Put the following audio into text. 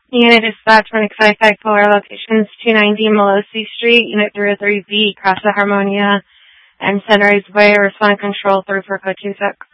Unit dispatch 155 Polar locations 290 Melosi Street, Unit 303B, Casa Harmonia and Sunrise Way. Respond control 34 code 26.